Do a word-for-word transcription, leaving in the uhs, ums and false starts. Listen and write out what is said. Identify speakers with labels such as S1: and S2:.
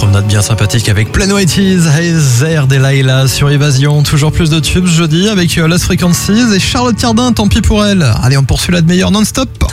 S1: une note bien sympathique avec Plain White Tees et Zer Delilah sur Évasion. Toujours plus de tubes jeudi avec Lost Frequencies et Charlotte Cardin, tant pis pour elle. Allez, on poursuit la de meilleure non-stop.